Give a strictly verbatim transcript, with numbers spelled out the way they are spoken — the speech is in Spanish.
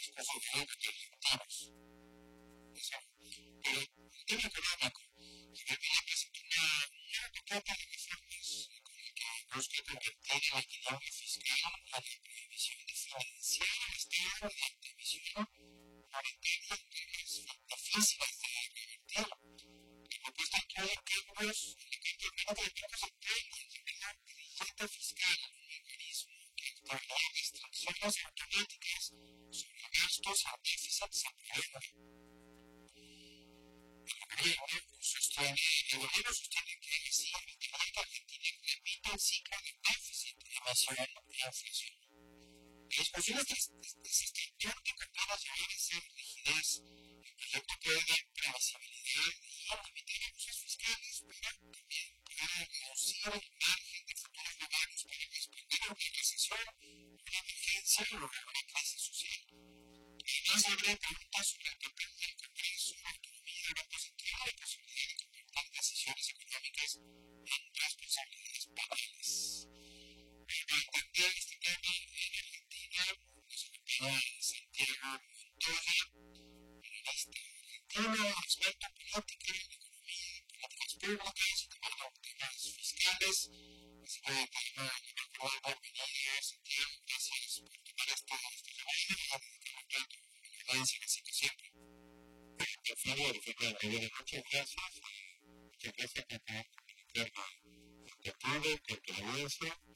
discursos reelectivos. Pero el tema económico, Javier Milei presentó una nueva paquete de reformas con el que busca convertir el equilibrio fiscal a la prohibición de financiar al Estado mediante emisión monetaria que es difíciles de revertir. La propuesta incluye cambios en la que permite de tipos de cambio y eliminar grillete fiscal, un mecanismo que activaría restricciones automáticas sobre gastos a déficits a previo. El gobierno sostiene, el gobierno sostiene que así evitaría que Argentina repita el ciclo de déficit, emisión e inflación. La discusión es desestimar que conlleva llevar a ser rigidez. El proyecto prevé previsibilidad y limitar abusos fiscales, pero también para reducir el margen de futuros gobiernos para responder a una recesión, una emergencia o una crisis social. Además, abre preguntas sobre el papel del Congreso, la autonomía del Banco Central y la posibilidad de convertir decisiones económicas en responsabilidades penales. Para entender este tema, en Argentina nos acompaña Santiago Montoya, analista argentino, experto en política, en economía, políticas públicas y también en temas fiscales. Así que, bueno, le voy a dar bienvenida, Santiago, gracias por tomar esta llamada y dedicarle tiempo a la audiencia que sigue siempre. Por favor, Fernando, muchas gracias. Muchas gracias por compartir de todo, por tu audiencia.